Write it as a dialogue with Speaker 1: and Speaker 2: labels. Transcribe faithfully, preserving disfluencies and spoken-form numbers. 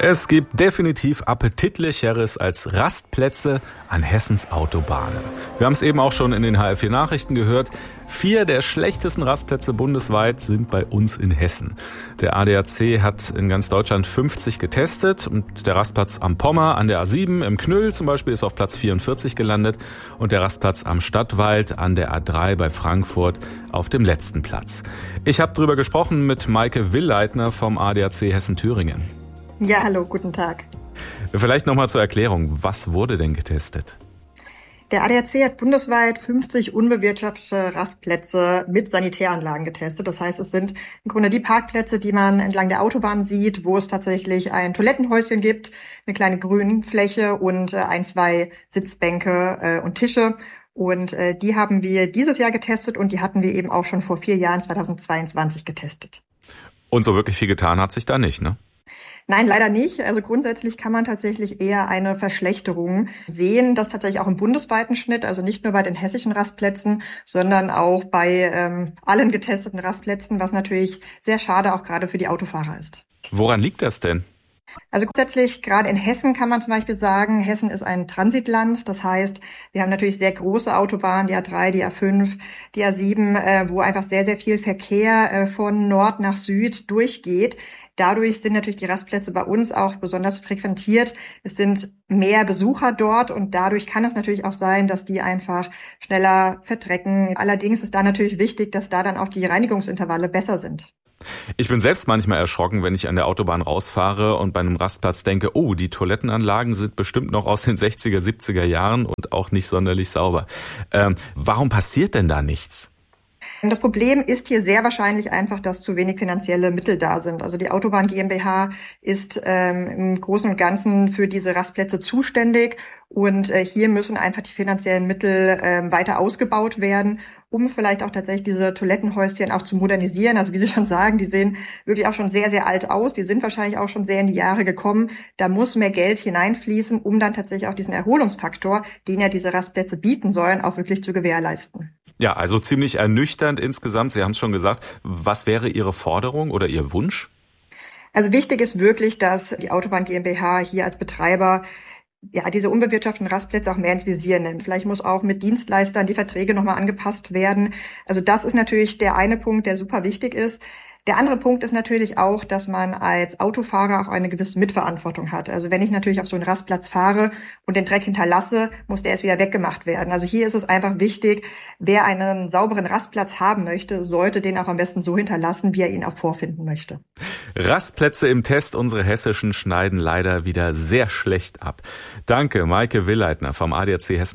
Speaker 1: Es gibt definitiv Appetitlicheres als Rastplätze an Hessens Autobahnen. Wir haben es eben auch schon in den H R vier Nachrichten gehört. Vier der schlechtesten Rastplätze bundesweit sind bei uns in Hessen. Der A D A C hat in ganz Deutschland fünfzig getestet und der Rastplatz am Pommer an der A sieben im Knüll zum Beispiel ist auf Platz vierundvierzig gelandet und der Rastplatz am Stadtwald an der A drei bei Frankfurt auf dem letzten Platz. Ich habe darüber gesprochen mit Maike Willleitner vom A D A C Hessen-Thüringen.
Speaker 2: Ja, hallo, guten Tag.
Speaker 1: Vielleicht nochmal zur Erklärung, was wurde denn getestet?
Speaker 2: Der A D A C hat bundesweit fünfzig unbewirtschaftete Rastplätze mit Sanitäranlagen getestet. Das heißt, es sind im Grunde die Parkplätze, die man entlang der Autobahn sieht, wo es tatsächlich ein Toilettenhäuschen gibt, eine kleine Grünfläche und ein, zwei Sitzbänke und Tische. Und die haben wir dieses Jahr getestet und die hatten wir eben auch schon vor vier Jahren, zweitausendzweiundzwanzig, getestet.
Speaker 1: Und so wirklich viel getan hat sich da nicht, ne?
Speaker 2: Nein, leider nicht. Also grundsätzlich kann man tatsächlich eher eine Verschlechterung sehen, das tatsächlich auch im bundesweiten Schnitt, also nicht nur bei den hessischen Rastplätzen, sondern auch bei ähm, allen getesteten Rastplätzen, was natürlich sehr schade auch gerade für die Autofahrer ist.
Speaker 1: Woran liegt das denn?
Speaker 2: Also grundsätzlich, gerade in Hessen kann man zum Beispiel sagen, Hessen ist ein Transitland. Das heißt, wir haben natürlich sehr große Autobahnen, die A drei, die A fünf, die A sieben, äh, wo einfach sehr, sehr viel Verkehr äh, von Nord nach Süd durchgeht. Dadurch sind natürlich die Rastplätze bei uns auch besonders frequentiert. Es sind mehr Besucher dort und dadurch kann es natürlich auch sein, dass die einfach schneller verdrecken. Allerdings ist da natürlich wichtig, dass da dann auch die Reinigungsintervalle besser sind.
Speaker 1: Ich bin selbst manchmal erschrocken, wenn ich an der Autobahn rausfahre und bei einem Rastplatz denke, oh, die Toilettenanlagen sind bestimmt noch aus den sechziger, siebziger Jahren und auch nicht sonderlich sauber. Ähm, warum passiert denn da nichts?
Speaker 2: Das Problem ist hier sehr wahrscheinlich einfach, dass zu wenig finanzielle Mittel da sind. Also die Autobahn GmbH ist ähm, im Großen und Ganzen für diese Rastplätze zuständig und äh, hier müssen einfach die finanziellen Mittel ähm, weiter ausgebaut werden, um vielleicht auch tatsächlich diese Toilettenhäuschen auch zu modernisieren. Also wie Sie schon sagen, die sehen wirklich auch schon sehr, sehr alt aus. Die sind wahrscheinlich auch schon sehr in die Jahre gekommen. Da muss mehr Geld hineinfließen, um dann tatsächlich auch diesen Erholungsfaktor, den ja diese Rastplätze bieten sollen, auch wirklich zu gewährleisten.
Speaker 1: Ja, also ziemlich ernüchternd insgesamt. Sie haben es schon gesagt. Was wäre Ihre Forderung oder Ihr Wunsch?
Speaker 2: Also wichtig ist wirklich, dass die Autobahn GmbH hier als Betreiber ja diese unbewirtschafteten Rastplätze auch mehr ins Visier nimmt. Vielleicht muss auch mit Dienstleistern die Verträge nochmal angepasst werden. Also das ist natürlich der eine Punkt, der super wichtig ist. Der andere Punkt ist natürlich auch, dass man als Autofahrer auch eine gewisse Mitverantwortung hat. Also wenn ich natürlich auf so einen Rastplatz fahre und den Dreck hinterlasse, muss der erst wieder weggemacht werden. Also hier ist es einfach wichtig, wer einen sauberen Rastplatz haben möchte, sollte den auch am besten so hinterlassen, wie er ihn auch vorfinden möchte.
Speaker 1: Rastplätze im Test, unsere hessischen, schneiden leider wieder sehr schlecht ab. Danke, Maike Willleitner vom A D A C Hessen.